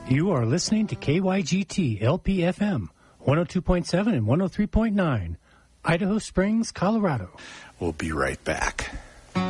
You are listening to KYGT LPFM 102.7 and 103.9, Idaho Springs, Colorado. We'll be right back.